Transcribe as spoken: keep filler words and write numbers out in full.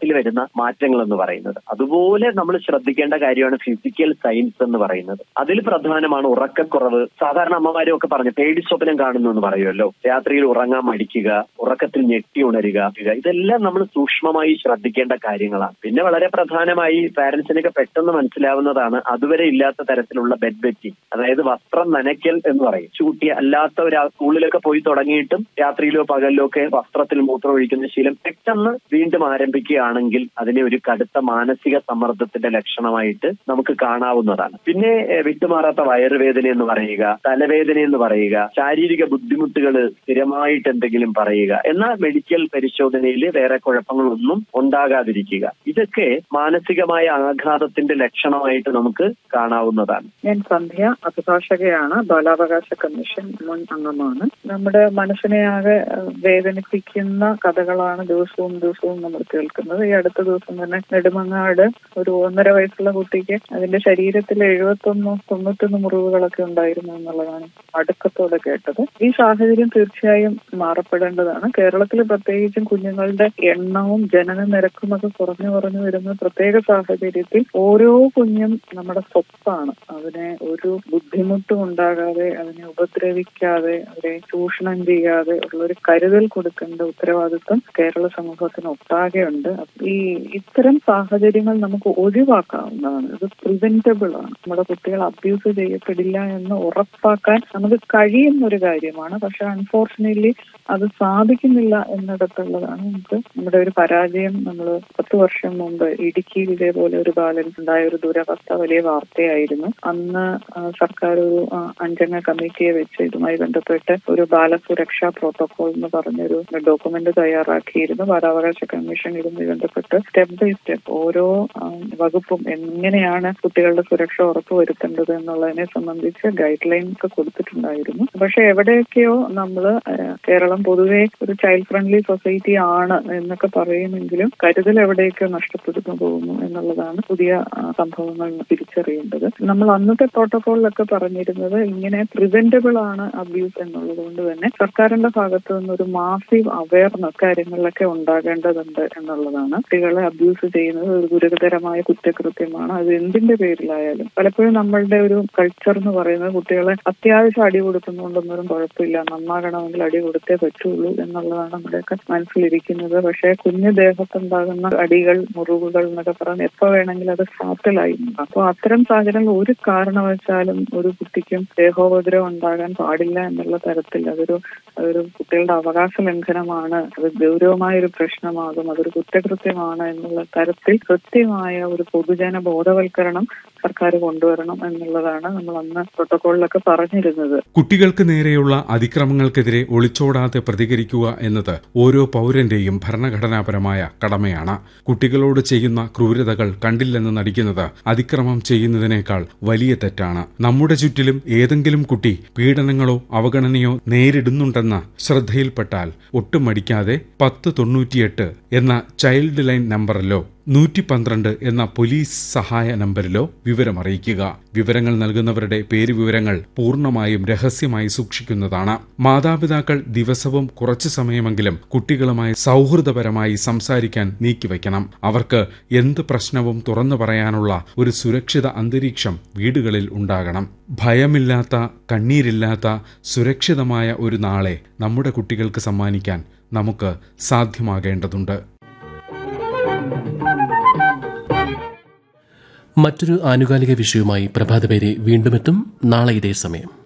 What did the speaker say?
ശരീരത്തിൽ വരുന്ന മാറ്റങ്ങൾ എന്ന് പറയുന്നത്. അതുപോലെ നമ്മൾ ശ്രദ്ധിക്കേണ്ട കാര്യമാണ് ഫിസിക്കൽ സയൻസ് എന്ന് പറയുന്നത്. അതിൽ പ്രധാനമാണ് ഉറക്കക്കുറവ്. സാധാരണ അമ്മമാരും ഒക്കെ പറഞ്ഞു പേടി സ്വപ്നം കാണുന്നു എന്ന് പറയുമല്ലോ. രാത്രിയിൽ ഉറങ്ങാൻ മടിക്കുക, ഉറക്കത്തിൽ ഞെട്ടി ഉണരുക, ഇതെല്ലാം നമ്മൾ സൂക്ഷ്മമായി ശ്രദ്ധിക്കേണ്ട കാര്യങ്ങളാണ്. പിന്നെ വളരെ പ്രധാനമായി പാരന്റ്സിനൊക്കെ പെട്ടെന്ന് മനസ്സിലാവുന്നതാണ് അതുവരെ ഇല്ലാത്ത തരത്തിലുള്ള ബെഡ് വെറ്റിംഗ്, അതായത് വസ്ത്രം നനയ്ക്കൽ എന്ന് പറയും. ചൂട്ടി അല്ലാത്ത ഒരു സ്കൂളിലൊക്കെ പോയി തുടങ്ങിയിട്ടും രാത്രിയിലോ പകലിലോ ഒക്കെ വസ്ത്രത്തിൽ മൂത്രം ഒഴിക്കുന്ന ശീലം പെട്ടെന്ന് വീണ്ടും ആരംഭിക്കുകയാണെങ്കിൽ അതിനെ ഒരു കടുത്ത മാനസിക സമ്മർദ്ദത്തിന്റെ ലക്ഷണമായിട്ട് നമുക്ക് കാണാവുന്നതാണ്. പിന്നെ വിട്ടുമാറാത്ത വയറുവേദന എന്ന് പറയുക, തലവേദന എന്ന് പറയുക, ശാരീരിക ബുദ്ധിമുട്ടുകൾ സ്ഥിരമായിട്ട് എന്തെങ്കിലും പറയുക, എന്നാൽ മെഡിക്കൽ പരിശോധനയിൽ വേറെ കുഴപ്പങ്ങളൊന്നും ഉണ്ടാകാതിരിക്കുക, ഇതൊക്കെ മാനസികമായ ആഘാതത്തിന്റെ ലക്ഷണമായിട്ട് നമുക്ക് കാണാവുന്നതാണ്. ഞാൻ സന്ധ്യ, അഭിഭാഷകയാണ്, ബാലാവകാശ കമ്മീഷൻ മുൻ അംഗമാണ്. നമ്മുടെ മനസ്സിനെ ആകെ വേദനിപ്പിക്കുന്ന കഥകളാണ് ദിവസവും ദിവസവും നമ്മൾ കേൾക്കുന്നത്. ഈ അടുത്ത ദിവസം തന്നെ നെടുമങ്ങാട് ഒരു ഒന്നര വയസ്സുള്ള കുട്ടിക്ക് അതിന്റെ ശരീരത്തിൽ എഴുപത്തൊന്ന് തൊണ്ണൂറ്റൊന്ന് മുറിവുകളൊക്കെ ഉണ്ടായിരുന്നു എന്നുള്ളതാണ് അടുക്കത്തോടെ കേട്ടത്. ഈ സാഹചര്യം തീർച്ചയായും മാറപ്പെടേണ്ടതാണ്. കേരളത്തിൽ പ്രത്യേകിച്ചും കുഞ്ഞുങ്ങളുടെ എണ്ണവും ജനന നിരക്കുമൊക്കെ കുറഞ്ഞു കുറഞ്ഞു വരുന്ന പ്രത്യേക സാഹചര്യത്തിൽ ഓരോ കുഞ്ഞും നമ്മുടെ സ്വത്താണ്. അതിനെ ഒരു ബുദ്ധിമുട്ടും ഉണ്ടാകാതെ, അതിനെ ഉപദ്രവിക്കാതെ, അവരെ ചൂഷണം ചെയ്യാതെ ഉള്ള ഒരു കരുതൽ കൊടുക്കേണ്ട ഉത്തരവാദിത്വം കേരള സമൂഹത്തിന് ഒട്ടാകെയുണ്ട്. ഈ ഇത്തരം സാഹചര്യങ്ങൾ നമുക്ക് ഒഴിവാക്കാവുന്നതാണ്. ഇത് പ്രിവെന്റബിൾ ആണ്. നമ്മുടെ കുട്ടികൾ അബ്യൂസ് ചെയ്യപ്പെടില്ല എന്ന് ഉറപ്പാക്കാൻ നമുക്ക് കഴിയുന്ന ഒരു കാര്യമാണ്. പക്ഷെ അൺഫോർച്ചുനേറ്റ്ലി അത് സാധിക്കുന്നില്ല എന്നിടത്തുള്ളതാണ് നമുക്ക് നമ്മുടെ ഒരു പരാജയം. നമ്മൾ പത്ത് വർഷം മുമ്പ് ഇടുക്കിയിൽ ഇതേപോലെ ഒരു ബാലൻ ഉണ്ടായ ഒരു ദുരവസ്ഥ വലിയ വാർത്തയായിരുന്നു. അന്ന് സർക്കാർ ഒരു അഞ്ചംഗ കമ്മിറ്റിയെ വെച്ച് ഇതുമായി ബന്ധപ്പെട്ട് ഒരു ബാലസുരക്ഷാ പ്രോട്ടോകോൾ എന്ന് പറഞ്ഞൊരു ഡോക്യുമെന്റ് തയ്യാറാക്കിയിരുന്നു. ബാലാവകാശ കമ്മീഷൻ ഇതുമായി ബന്ധപ്പെട്ട് സ്റ്റെപ്പ് ബൈ സ്റ്റെപ്പ് ഓരോ വകുപ്പും എങ്ങനെയാണ് കുട്ടികളുടെ സുരക്ഷ ഉറപ്പുവരുത്തേണ്ടത് എന്നുള്ളതിനെ സംബന്ധിച്ച് ഗൈഡ് ലൈൻ ഒക്കെ കൊടുത്തിട്ടുണ്ടായിരുന്നു. പക്ഷെ എവിടെയൊക്കെയോ നമ്മൾ കേരളം പൊതുവെ ഒരു ചൈൽഡ് ഫ്രണ്ട്ലി സൊസൈറ്റി ആണ് എന്നൊക്കെ പറയുമെങ്കിലും കരുതൽ എവിടെയൊക്കെ നഷ്ടപ്പെടുന്നു പോകുന്നു എന്നുള്ളതാണ് പുതിയ സംഭവങ്ങൾ തിരിച്ചറിയേണ്ടത്. നമ്മൾ അന്നത്തെ പ്രോട്ടോകോളിലൊക്കെ പറഞ്ഞിരുന്നത് ഇങ്ങനെ പ്രിവെന്റബിൾ ആണ് അബ്യൂസ് എന്നുള്ളത് കൊണ്ട് തന്നെ സർക്കാരിന്റെ ഭാഗത്ത് നിന്നൊരു മാസീവ് അവയർനെസ് കാര്യങ്ങളിലൊക്കെ ഉണ്ടാകേണ്ടതുണ്ട് എന്നുള്ളതാണ്. കുട്ടികളെ അബ്യൂസ് ചെയ്യുന്നത് ഒരു ഗുരുതരമായ കുറ്റകൃത്യമാണ്. അത് എന്തിന്റെ പേരിലായാലും. പലപ്പോഴും നമ്മളുടെ ഒരു കൾച്ചർ എന്ന് പറയുന്നത് കുട്ടികളെ അത്യാവശ്യം അടി കൊടുക്കുന്നതുകൊണ്ടൊന്നും കുഴപ്പമില്ല, നന്നാകണമെങ്കിൽ അടി കൊടുത്തേ പറ്റുള്ളൂ എന്നുള്ളതാണ് നമ്മുടെയൊക്കെ മനസ്സിലിരിക്കുന്നത്. പക്ഷെ കുഞ്ഞു ദേഹത്തുണ്ടാകുന്ന അടികൾ, മുറിവുകൾ എന്നൊക്കെ പറഞ്ഞ് എപ്പോ വേണമെങ്കിലും അത് ഫാറ്റലായി. അപ്പോൾ അത്തരം സാഹചര്യങ്ങൾ ഒരു കാരണവശാലും ഒരു കുട്ടിക്കും ദേഹോപദ്രവം ഉണ്ടാകാൻ പാടില്ല എന്നുള്ള തരത്തിൽ അതൊരു അതൊരു കുട്ടികളുടെ അവകാശ ലംഘനമാണ്, അത് ഗൗരവമായ ഒരു പ്രശ്നമാകും, അതൊരു കുറ്റകൃത്യമാണ് എന്നുള്ള തരത്തിൽ കൃത്യമായ ഒരു പൊതുജന ബോധവൽക്കരണം സർക്കാർ കൊണ്ടുവരണം എന്നുള്ളതാണ് നമ്മൾ അന്ന് പ്രോട്ടോകോളിലൊക്കെ പറഞ്ഞിരുന്നത്. കുട്ടികൾക്ക് നേരെയുള്ള അതിക്രമങ്ങൾക്കെതിരെ ഒളിച്ചോടാതെ പ്രതികരിക്കുക എന്നത് ഓരോ പൗരന്റെയും ഭരണഘടനാപരമായ കടമയാണ്. കുട്ടികളോട് ചെയ്യുന്ന ക്രൂരതകൾ കണ്ടില്ലെന്ന് നടിക്കുന്നത് അതിക്രമം ചെയ്യുന്നതിനേക്കാൾ വലിയ തെറ്റാണ്. നമ്മുടെ ചുറ്റിലും ഏതെങ്കിലും കുട്ടി പീഡനങ്ങളോ അവഗണനയോ നേരിടുന്നുണ്ടെന്ന് ശ്രദ്ധയിൽപ്പെട്ടാൽ ഒട്ടും മടിക്കാതെ പത്ത് തൊണ്ണൂറ്റിയെട്ട് എന്ന ചൈൽഡ് ലൈൻ നമ്പറിലോ നൂറ്റി പന്ത്രണ്ട് എന്ന പോലീസ് സഹായ നമ്പരിലോ വിവരമറിയിക്കുക. വിവരങ്ങൾ നൽകുന്നവരുടെ പേര് വിവരങ്ങൾ പൂർണ്ണമായും രഹസ്യമായി സൂക്ഷിക്കുന്നതാണ്. മാതാപിതാക്കൾ ദിവസവും കുറച്ചു സമയമെങ്കിലും കുട്ടികളുമായി സൗഹൃദപരമായി സംസാരിക്കാൻ നീക്കിവയ്ക്കണം. അവർക്ക് എന്ത് പ്രശ്നവും തുറന്നു പറയാനുള്ള ഒരു സുരക്ഷിത അന്തരീക്ഷം വീടുകളിൽ ഉണ്ടാകണം. ഭയമില്ലാത്ത, കണ്ണീരില്ലാത്ത, സുരക്ഷിതമായ ഒരു നാളെ നമ്മുടെ കുട്ടികൾക്ക് സമ്മാനിക്കാൻ നമുക്ക് സാധ്യമാകേണ്ടതുണ്ട്. മറ്റൊരു ആനുകാലിക വിഷയവുമായി പ്രഭാതപേരി വീണ്ടുമെത്തും നാളെ ഇതേ സമയം.